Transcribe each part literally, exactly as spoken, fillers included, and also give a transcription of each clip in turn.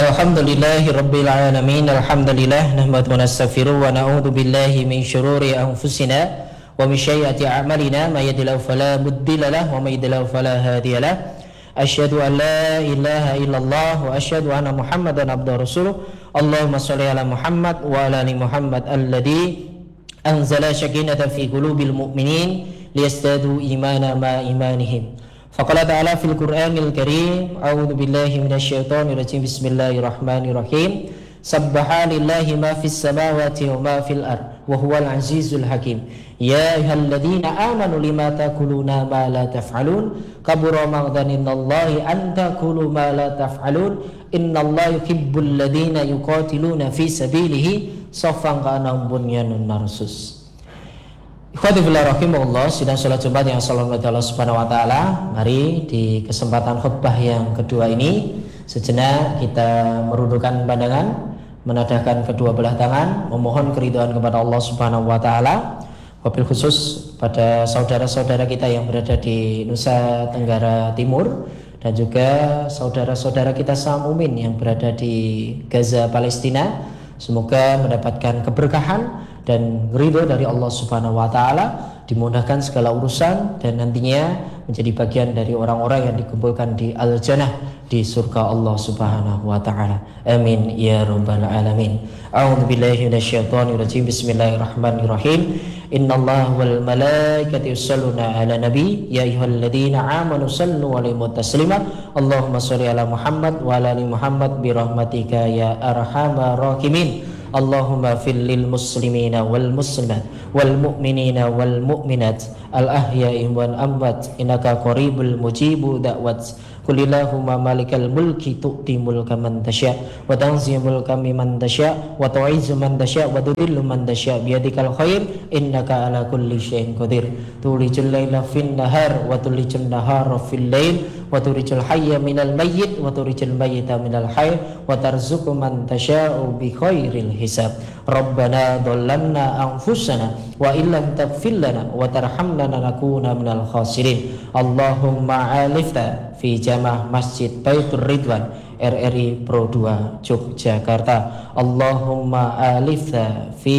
Alhamdulillahi Rabbil Alamin. Alhamdulillah nahmaduhu wa nastaghfiruh wa na'udzu billahi min syururi anfusina wa min sayyiati a'malina may yahdihillahu fala mudilla lahu wa may yudlil fala hadiya lahu. Asyhadu an la ilaha illallah wa asyhadu anna Muhammadan abduhu wa rasuluh. Allahumma shalli ala Muhammad wa ala ali Muhammad alladzi anzala sakinatan fi qulubil mu'minin liyazdadu imana ma imanihim. Faqala ta'ala fil Qur'anil Karim, a'udzu billahi minasyaitonir rajim. Bismillahirrahmanirrahim. Sabbaha lillahi ma fis samawati wa ma fil ard wa huwal azizul hakim. Ya ayyuhalladzina amanu lima taquluna ma la taf'alun. Kabura maqtan innallahi an taqulu ma la taf'alun. Innallaha yuhibbul ladzina yuqatiluna fi sabilihi shaffan ka'annahum bunyanun marsus. Ikhwatifillah rahimahullah, sidang sholat Jumat yang assalamualaikum Allah subhanahu wa ta'ala. Mari di kesempatan khutbah yang kedua ini sejenak kita merundukkan pandangan, menadahkan kedua belah tangan, memohon keridhaan kepada Allah subhanahu wa ta'ala. Wabil khusus pada saudara-saudara kita yang berada di Nusa Tenggara Timur dan juga saudara-saudara kita Samumin yang berada di Gaza, Palestina. Semoga mendapatkan keberkahan dan ridho dari Allah subhanahu wa ta'ala, dimudahkan segala urusan dan nantinya menjadi bagian dari orang-orang yang dikumpulkan di Al-Jannah, di surga Allah subhanahu wa ta'ala. Amin ya rabbal alamin. A'udzu billahi minasyaitonir rajim. Bismillahirrahmanirrahim. Innallaha wal malaikata yusholluna 'alan nabi ya ayyuhalladzina amanu shallu 'alaihi wa taslima. Allahumma shalli 'ala Muhammad wa 'ala ali Muhammad bi rahmatika ya arhamar rahimin. Allahumma fil lil muslimina wal muslimat wal mu'minina wal mu'minat al ahya'i wal amwat innaka qaribul mujibu da'wat. Qulillahumma malikal mulki tu'ti mulka man tasya wa tanzi'u mulka mimman tasya wa tu'izzu man tasya wa tudhillu man tasya biyadikal khair innaka ala kulli syai'in qadir. Tulijul laila fin nahar wa tulijul nahara fil lail wa turijul hayya minal mayyit wa turijul mayyita minal hayy wa tarzuqu man tasya'u bi khairil hisab. Rabbana dhallamna anfusana wa illam taghfir lana wa tarhamna lanakuna minal khasirin. Allahumma alifta fi jamaah Masjid Baitur Ridwan R R I Pro dua Yogyakarta. Allahumma alifta fi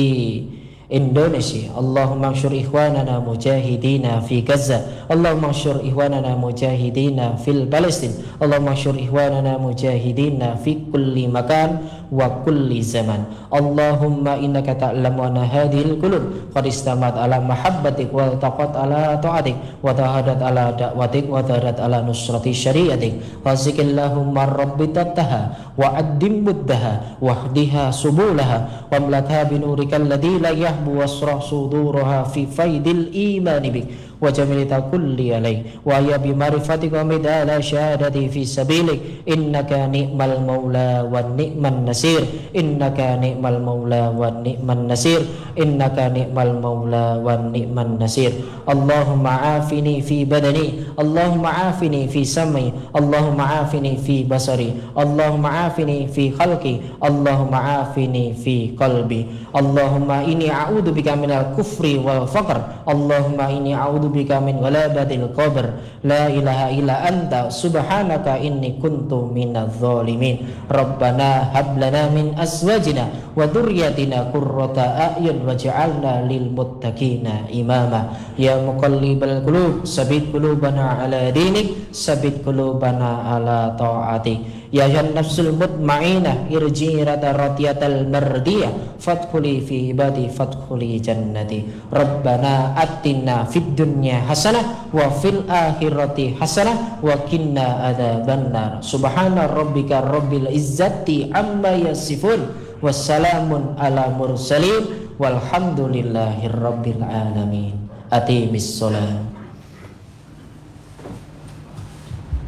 Indonesia. Allahumma ansyur ikhwanana mujahidina fi Gaza. Allahumma ansyur ikhwanana mujahidina fil Palestin. Allahumma ansyur ikhwanana mujahidina fi kulli makan wa kulli zaman. Allahumma innaka ta'lamu anna hadhil qulub qad istamat ala mahabbatik wa taqat ala ta'atik wa tahadat ala da'watik wa tahadat ala nusrati syariatik. Fazikillahumma rabbi tattaha wa addim muddaha wahdiha subulaha wa mlatha binurikal ladzi la yahbu wasrah suduraha fi faidil imani bik wa jamilita kulli alaih wa ya bi marifatika midala syahadati fi sabilik innaka ni'mal maula wa ni'man nasir innaka ni'mal maula wa ni'man nasir innaka ni'mal maula wa ni'man nasir. Allahumma afini fi badani Allahumma afini fi sam'i Allahumma afini fi basari Allahumma afini fi khalqi Allahumma afini fi qalbi. Allahumma inni a'udzu bika minal kufri wal faqr Allahumma inni a'udzu bika min ghalabatil qabr la ilaha illa anta subhanaka inni kuntu minadz zalimin. Rabbana hab lana min azwajina wa dhurriyyatina qurrata a'yun waj'alna lil muttaqina imama. Ya muqallibal qulub sabit qulubana ala dinik sabit qulubana ala ta'atik. Ya ayyuhan nafsul mutmainnah irji'i radiyatan mardiyah fadkhuli fi ibadi fadkhuli jannati. Rabbana atina fid dunya hasanah wa fil akhirati hasanah wa qina adzabannar. Subhana rabbika rabbil izzati amma yasifun wassalamun ala mursalin walhamdulillahi rabbil alamin. Atimis shalah.